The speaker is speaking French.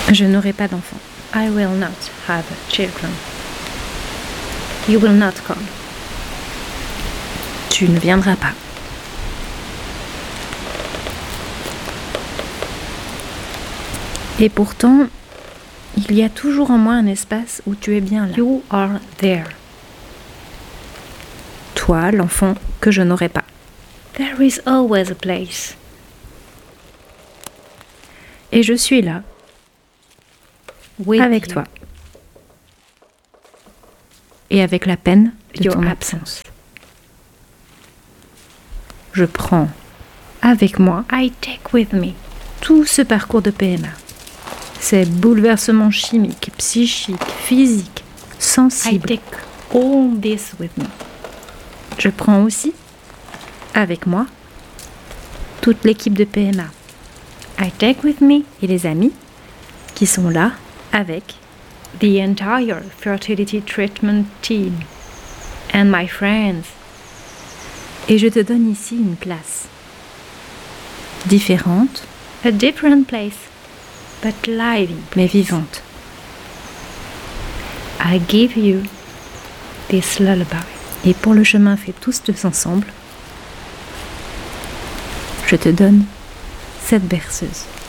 Je n'aurai pas d'enfant. I will not have children. You will not come. Tu ne viendras pas. Et pourtant, il y a toujours en moi un espace où tu es bien là. You are there. Toi, l'enfant que je n'aurai pas. There is always a place. Et je suis là, With avec you. toi. Et avec la peine de Your ton absence. Je prends avec moi I take with me tout ce parcours de PMA. Ces bouleversements chimiques, psychiques, physiques, I sensibles. take all this with me. Je prends aussi avec moi toute l'équipe de PMA I take with me et les amis qui sont là avec the entire fertility treatment team and my friends. et je te donne ici une place différente A different place, but living. mais vivante. I give you this lullaby. Et pour le chemin fait tous deux ensemble, je te donne cette berceuse.